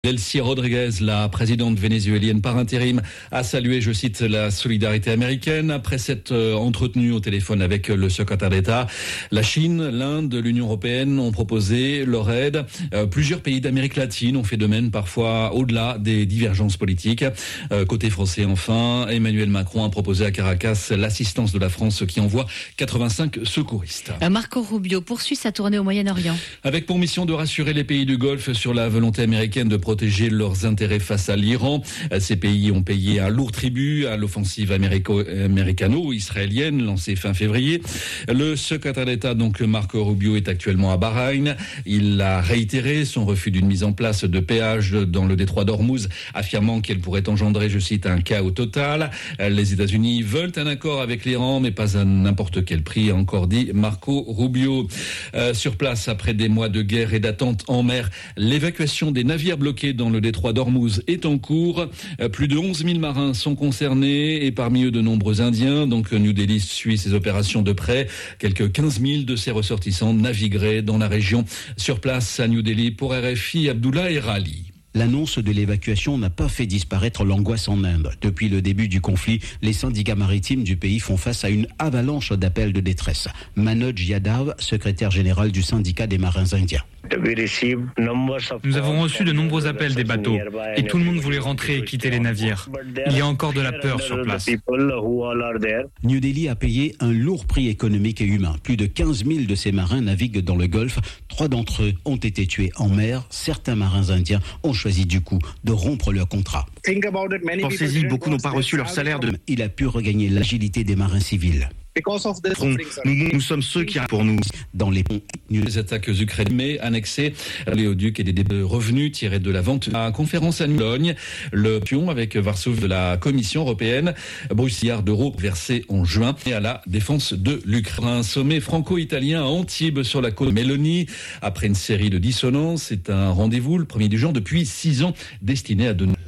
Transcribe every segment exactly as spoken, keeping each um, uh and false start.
Delcy Rodriguez, la présidente vénézuélienne par intérim, a salué, je cite, la solidarité américaine après s'être entretenue au téléphone avec le secrétaire d'État. La Chine, l'Inde, l'Union européenne ont proposé leur aide. Euh, plusieurs pays d'Amérique latine ont fait de même, parfois au-delà des divergences politiques. Euh, côté français, enfin, Emmanuel Macron a proposé à Caracas l'assistance de la France qui envoie quatre-vingt-cinq secouristes. Marco Rubio poursuit sa tournée au Moyen-Orient. Avec pour mission de rassurer les pays du Golfe sur la volonté américaine de protéger leurs intérêts face à l'Iran. Ces pays ont payé un lourd tribut à l'offensive américo- américano-israélienne lancée fin février. Le secrétaire d'État, donc Marco Rubio, est actuellement à Bahreïn. Il a réitéré son refus d'une mise en place de péage dans le détroit d'Ormuz, affirmant qu'elle pourrait engendrer, je cite, un chaos total. Les États-Unis veulent un accord avec l'Iran, mais pas à n'importe quel prix, a encore dit Marco Rubio. Euh, sur place, après des mois de guerre et d'attente en mer, l'évacuation des navires bloqués dans le détroit d'Ormuz est en cours. Euh, plus de onze mille marins sont concernés et parmi eux de nombreux Indiens. Donc New Delhi suit ces opérations de près. Quelques quinze mille de ses ressortissants navigueraient dans la région. Sur place à New Delhi, pour R F I, Abdullah Erali. L'annonce de l'évacuation n'a pas fait disparaître l'angoisse en Inde. Depuis le début du conflit, les syndicats maritimes du pays font face à une avalanche d'appels de détresse. Manoj Yadav, secrétaire général du syndicat des marins indiens. Nous avons reçu de nombreux appels des bateaux et tout le monde voulait rentrer et quitter les navires. Il y a encore de la peur sur place. New Delhi a payé un lourd prix économique et humain. Plus de quinze mille de ces marins naviguent dans le Golfe. Trois d'entre eux ont été tués en mer. Certains marins indiens ont choisi du coup de rompre leur contrat. Pensez-y, beaucoup n'ont pas reçu leur salaire de... Il a pu regagner l'agilité des marins civils. Nous, nous sommes ceux qui, pour nous, dans les ponts. Les attaques ukrainiennes, mais annexées, l'éoduc et des débats de revenus tirés de la vente à la conférence à Bologne. Le pion avec Varsovie de la Commission européenne, Bruxelles d'euros versés en juin et à la défense de l'Ukraine. Un sommet franco-italien à Antibes sur la côte de Mélanie. Après une série de dissonances, c'est un rendez-vous, le premier du genre depuis six ans, destiné à donner.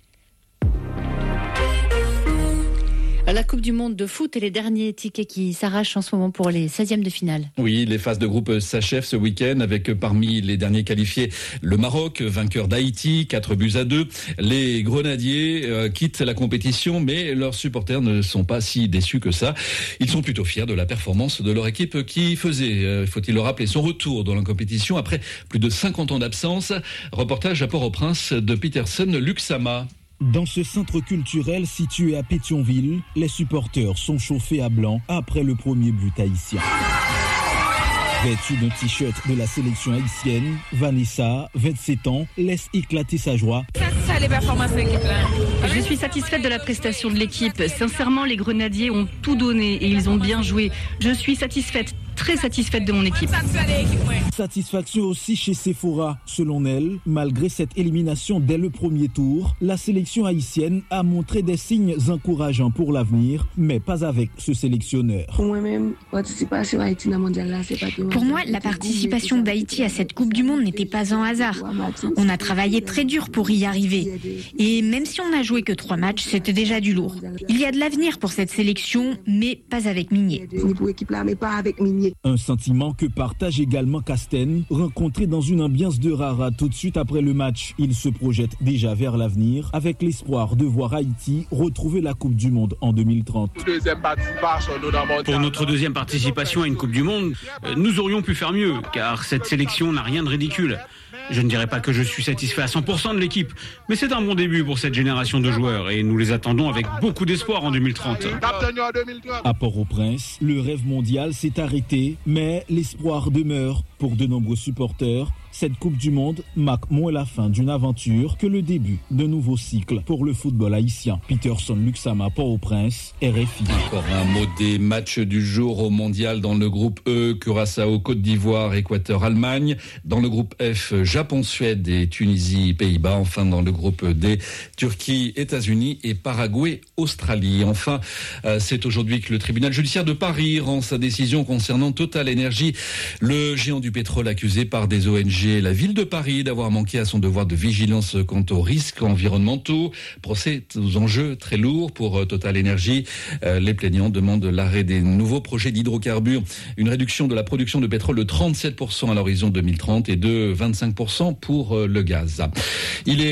La Coupe du Monde de foot et les derniers tickets qui s'arrachent en ce moment pour les seizièmes de finale. Oui, les phases de groupe s'achèvent ce week-end avec parmi les derniers qualifiés le Maroc, vainqueur d'Haïti, quatre buts à deux. Les Grenadiers euh, quittent la compétition, mais leurs supporters ne sont pas si déçus que ça. Ils sont plutôt fiers de la performance de leur équipe qui faisait, euh, faut-il le rappeler, son retour dans la compétition après plus de cinquante ans d'absence. Reportage à Port-au-Prince de Peterson Luxama. Dans ce centre culturel situé à Pétionville, les supporters sont chauffés à blanc après le premier but haïtien. Vêtue d'un t-shirt de la sélection haïtienne, Vanessa, vingt-sept ans, laisse éclater sa joie. Ça, les performances de l'équipe là. Je suis satisfaite de la prestation de l'équipe. Sincèrement, les Grenadiers ont tout donné et ils ont bien joué. Je suis satisfaite, très satisfaite de mon équipe. Satisfaction aussi chez Sephora. Selon elle, malgré cette élimination dès le premier tour, la sélection haïtienne a montré des signes encourageants pour l'avenir, mais pas avec ce sélectionneur. Pour moi-même, participation Haïti dans le mondial là, c'est pas tout. Pour moi, la participation d'Haïti à cette Coupe du Monde n'était pas un hasard. On a travaillé très dur pour y arriver. Et même si on n'a joué que trois matchs, c'était déjà du lourd. Il y a de l'avenir pour cette sélection, mais pas avec Migné. Un sentiment que partage également Casten, rencontré dans une ambiance de rara tout de suite après le match. Il se projette déjà vers l'avenir, avec l'espoir de voir Haïti retrouver la Coupe du Monde en deux mille trente. Pour notre deuxième participation à une Coupe du Monde, nous aurions pu faire mieux, car cette sélection n'a rien de ridicule. Je ne dirais pas que je suis satisfait à cent pour cent de l'équipe, mais c'est un bon début pour cette génération de joueurs et nous les attendons avec beaucoup d'espoir en deux mille trente. À Port-au-Prince, le rêve mondial s'est arrêté, mais l'espoir demeure pour de nombreux supporters. Cette Coupe du Monde marque moins la fin d'une aventure que le début d'un nouveau cycle pour le football haïtien. Peterson Luxama, Port-au-Prince, R F I. Encore un mot des matchs du jour au mondial dans le groupe E, Curaçao, Côte d'Ivoire, Équateur, Allemagne. Dans le groupe F, Japon, Suède et Tunisie, Pays-Bas. Enfin, dans le groupe D, Turquie, États-Unis et Paraguay, Australie. Enfin, c'est aujourd'hui que le tribunal judiciaire de Paris rend sa décision concernant Total Energy, le géant du pétrole accusé par des O N G. La ville de Paris d'avoir manqué à son devoir de vigilance quant aux risques environnementaux. Procès aux enjeux très lourds pour Total Energy. Euh, les plaignants demandent l'arrêt des nouveaux projets d'hydrocarbures, une réduction de la production de pétrole de trente-sept pour cent à l'horizon deux mille trente et de vingt-cinq pour cent pour le gaz. Il est